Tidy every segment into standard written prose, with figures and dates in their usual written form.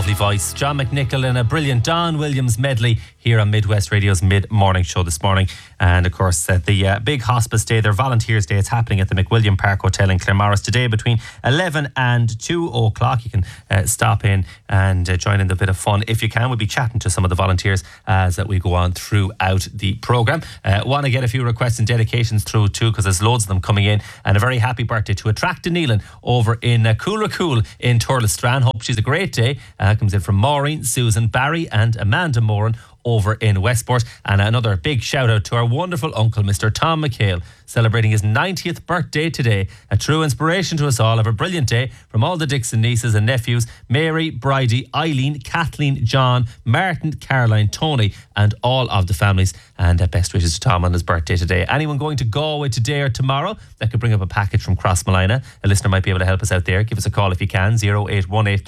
lovely voice. John McNichol in a brilliant Don Williams medley here on Midwest Radio's mid-morning show this morning. And of course, the big hospice day, their Volunteers Day, it's happening at the McWilliam Park Hotel in Claremorris today between 11 and 2 o'clock. You can stop in and join in the bit of fun if you can. We'll be chatting to some of the volunteers as we go on throughout the programme. Want to get a few requests and dedications through too, because there's loads of them coming in. And a very happy birthday to Attract Neelan over in Cool in Turlestrane. Hope she's a great day. Comes in from Maureen, Susan, Barry and Amanda Moran over in Westport. And another big shout out to our wonderful uncle, Mr. Tom McHale, celebrating his 90th birthday today. A true inspiration to us all. Have a brilliant day from all the Dixon nieces and nephews, Mary, Bridie, Eileen, Kathleen, John, Martin, Caroline, Tony and all of the families. And best wishes to Tom on his birthday today. Anyone going to Galway today or tomorrow that could bring up a package from Crossmolina, a listener might be able to help us out there. Give us a call if you can, 0818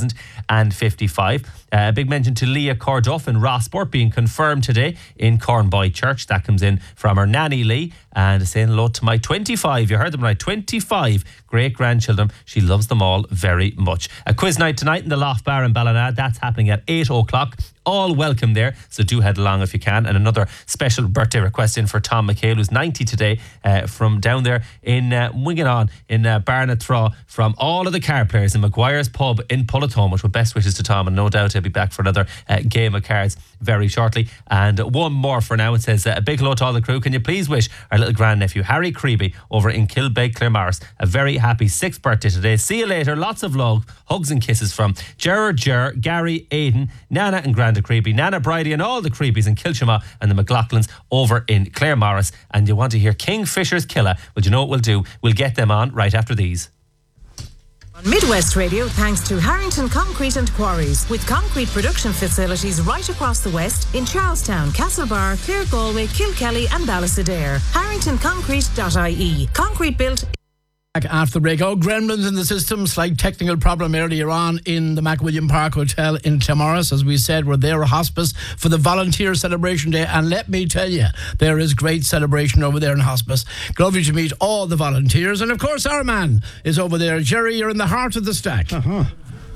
3055. A big mention to Leah Corduff in Rossport being confirmed today in Cornboy Church. That comes in from her nanny Lee, and saying hello to my 25, you heard them right, 25 great grandchildren. She loves them all very much. A quiz night tonight in the Loft Bar in Ballina. That's happening at 8 o'clock. All welcome there, so do head along if you can. And another special birthday request in for Tom McHale, who's 90 today, from down there in Winganon in Barnathraw, from all of the card players in Maguire's Pub in Pullatomuch. With best wishes to Tom, and no doubt he'll be back for another game of cards very shortly. And one more for now. It says, a big hello to all the crew. Can you please wish our little grandnephew Harry Creeby over in Kilbeg, Claremorris, a very happy 6th birthday today. See you later. Lots of love, hugs and kisses from Gerard, Gary, Aidan, Nana and Granda Creeby, Nana Bridie and all the Creebies in Kilchama and the McLaughlins over in Claremorris. And you want to hear Kingfisher's Killer? Well, you know what we'll do? We'll get them on right after these. On Midwest Radio, thanks to Harrington Concrete and Quarries, with concrete production facilities right across the West in Charlestown, Castlebar, Clare Galway, Kilkelly and Ballysadare. HarringtonConcrete.ie. Concrete built. Back after the break. Oh, gremlins in the system. Slight technical problem earlier on in the McWilliam Park Hotel in Claremorris. As we said, we're there, hospice, for the Volunteer Celebration Day. And let me tell you, there is great celebration over there in hospice. Lovely to meet all the volunteers. And of course, our man is over there. Jerry, you're in the heart of the stack. Hello?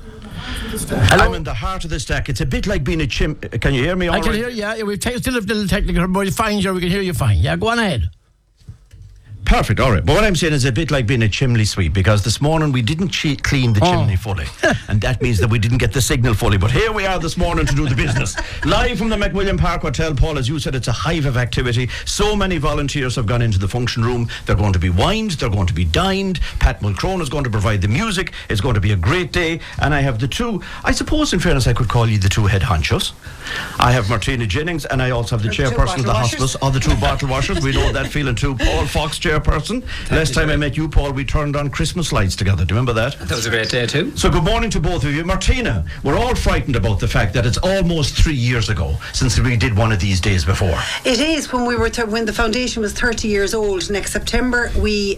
I'm in the heart of the stack. It's a bit like being a chimp. Can you hear me all right? I can hear you, yeah. We've still a little technical, but fine, Jerry, we can hear you fine. Yeah, go on ahead. Perfect, all right. But what I'm saying is a bit like being a chimney sweep, because this morning we didn't clean the chimney fully. And that means that we didn't get the signal fully. But here we are this morning to do the business. Live from the McWilliam Park Hotel, Paul, as you said, it's a hive of activity. So many volunteers have gone into the function room. They're going to be wined, they're going to be dined. Pat Mulcrone is going to provide the music. It's going to be a great day. And I have the two, I suppose in fairness I could call you the two head honchos. I have Martina Jennings, and I also have the chairperson of the hospice, or the two bottle washers. We know that feeling too. Paul Fox, chairperson. Last time I met you, Paul, we turned on Christmas lights together. Do you remember that? That was a great day too. So good morning to both of you. Martina, we're all frightened about the fact that it's almost 3 years ago since we did one of these days before. It is. When when the foundation was 30 years old next September,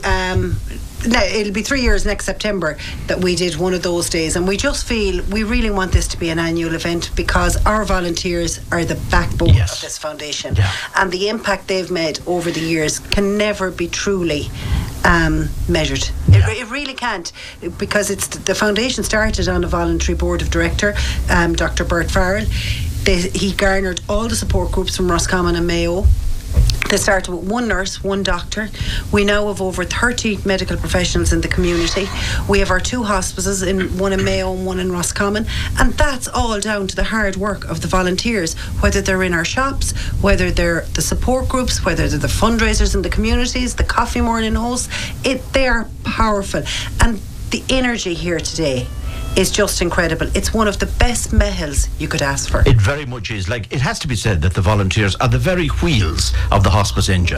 it'll be 3 years next September that we did one of those days, and we just feel we really want this to be an annual event, because our volunteers are the backbone of this foundation, and the impact they've made over the years can never be truly measured. It really can't, because the foundation started on a voluntary board of director, Dr. Bert Farrell. He garnered all the support groups from Roscommon and Mayo. They started with one nurse, one doctor. We now have over 30 medical professionals in the community. We have our two hospices, one in Mayo and one in Roscommon, and that's all down to the hard work of the volunteers, whether they're in our shops, whether they're the support groups, whether they're the fundraisers in the communities, the coffee morning hosts. They are powerful, and the energy here today is just incredible. It's one of the best mehels you could ask for. It very much is. Like, it has to be said that the volunteers are the very wheels of the hospice engine.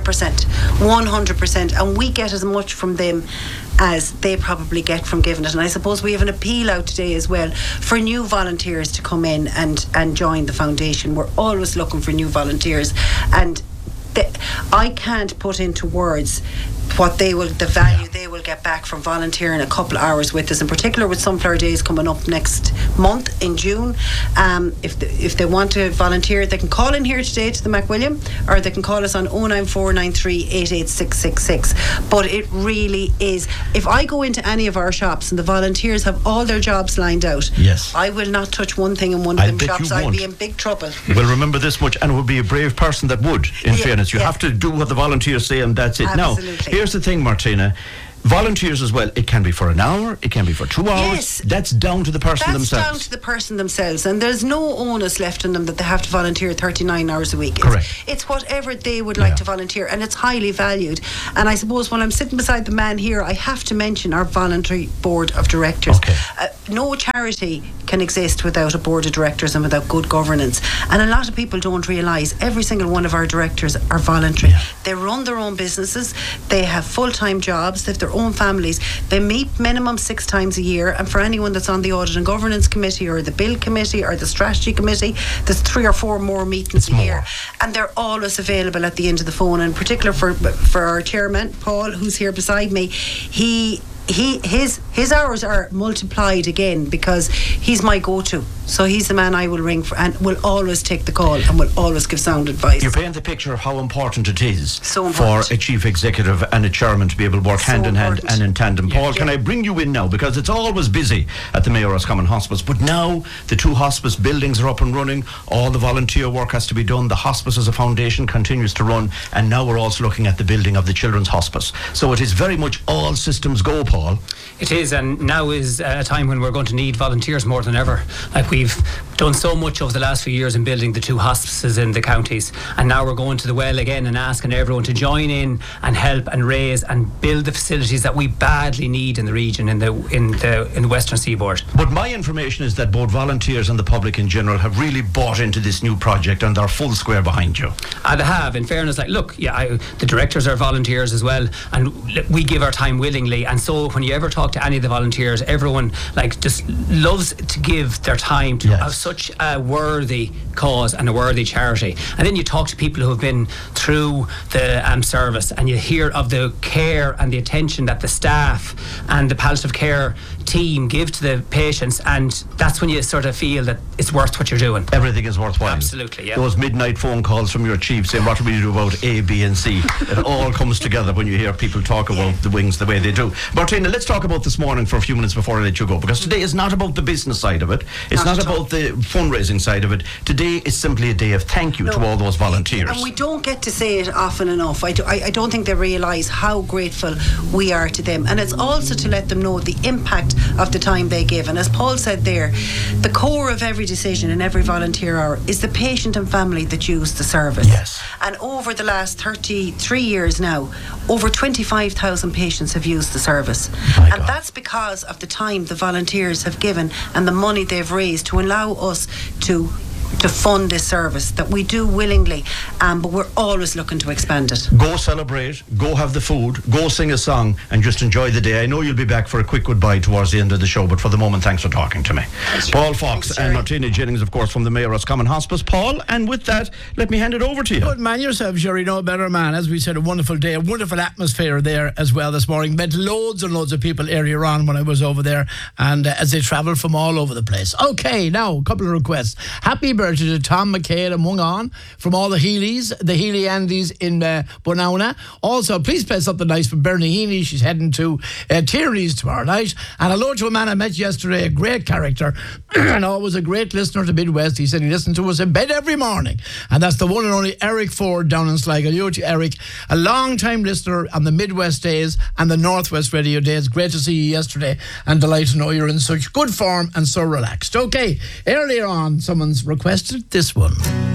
100%. And we get as much from them as they probably get from giving it. And I suppose we have an appeal out today as well for new volunteers to come in and join the foundation. We're always looking for new volunteers, and I can't put into words the value they will get back from volunteering a couple of hours with us, in particular with Sunflower Days coming up next month in June. If they want to volunteer, they can call in here today to the McWilliam, or they can call us on 09493 88666. But it really is, if I go into any of our shops and the volunteers have all their jobs lined out, yes, I will not touch one thing in one of them shops. I'll be in big trouble. Well, remember this much, and it would be a brave person that would, in fairness. You have to do what the volunteers say, and that's it. Absolutely. Now, here's the thing, Martina. Volunteers as well, it can be for an hour, it can be for 2 hours. Yes. That's down to the person themselves. That's down to the person themselves, and there's no onus left on them that they have to volunteer 39 hours a week. Correct. It's whatever they would like to volunteer, and it's highly valued. And I suppose when I'm sitting beside the man here, I have to mention our voluntary board of directors. Okay. No charity can exist without a board of directors and without good governance. And a lot of people don't realise every single one of our directors are voluntary. Yeah. They run their own businesses, they have full-time jobs, they have their own families. They meet minimum 6 times a year, and for anyone that's on the Audit and Governance Committee or the Bill Committee or the Strategy Committee, there's 3 or 4 more meetings a year, and they're always available at the end of the phone. And in particular for our chairman, Paul, who's here beside me, his hours are multiplied again because he's my go-to. So he's the man I will ring for and will always take the call and will always give sound advice. You're painting the picture of how important it is for a chief executive and a chairman to be able to work hand in hand and in tandem. Paul, can I bring you in now? Because it's always busy at the Mayo Roscommon Hospice, but now the 2 hospice buildings are up and running. All the volunteer work has to be done. The hospice as a foundation continues to run, and now we're also looking at the building of the Children's Hospice. So it is very much all systems go, Paul. It is, and now is a time when we're going to need volunteers more than ever. Like, we've done so much over the last few years in building the 2 hospices in the counties, and now we're going to the well again and asking everyone to join in and help and raise and build the facilities that we badly need in the region, in the Western Seaboard. But my information is that both volunteers and the public in general have really bought into this new project and they're full square behind you. And they have, in fairness. Like, look, the directors are volunteers as well, and we give our time willingly. And so when you ever talk to any of the volunteers, everyone just loves to give their time to such a worthy cause and a worthy charity. And then you talk to people who have been through the service, and you hear of the care and the attention that the staff and the palliative care team give to the patients, and that's when you sort of feel that it's worth what you're doing. Everything is worthwhile. Absolutely, yeah. Those midnight phone calls from your chief saying, what do we do about A, B and C? It all comes together when you hear people talk about the wings the way they do. Martina, let's talk about this morning for a few minutes before I let you go, because today is not about the business side of it. It's not about the fundraising side of it. Today is simply a day of thank you to all those volunteers. And we don't get to say it often enough. I don't think they realise how grateful we are to them. And it's also to let them know the impact of the time they give. And as Paul said there, the core of every decision and every volunteer hour is the patient and family that use the service. Yes. And over the last 33 years now, over 25,000 patients have used the service. And that's because of the time the volunteers have given and the money they've raised to allow us to fund this service that we do willingly, but we're always looking to expand it. Go celebrate, go have the food, go sing a song, and just enjoy the day. I know you'll be back for a quick goodbye towards the end of the show, but for the moment, thanks for talking to me. Paul Fox and Martina Jennings, of course, from the Mayo Roscommon Hospice. Paul, and with that, let me hand it over to you. Good man yourself, Sherry. No better man. As we said, a wonderful day, a wonderful atmosphere there as well this morning. Met loads and loads of people earlier on when I was over there, and as they travel from all over the place. Okay, now a couple of requests. Happy birthday to Tom McHale and Mungan from all the Healys, the Healy Andys in Bonauna. Also, please play something nice from Bernie Heaney. She's heading to Tierney's tomorrow night. And hello to a man I met yesterday, a great character and always a great listener to Midwest. He said he listened to us in bed every morning. And that's the one and only Eric Ford down in Sligo. Hello to Eric, a long-time listener on the Midwest days and the Northwest radio days. Great to see you yesterday and delighted to know you're in such good form and so relaxed. Okay, earlier on, someone's requested this one.